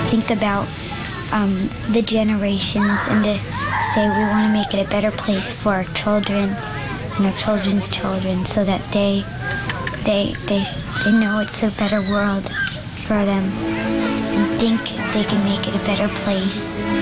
think about the generations and to say we want to make it a better place for our children and our children's children so that they know it's a better world for them and think if they can make it a better place.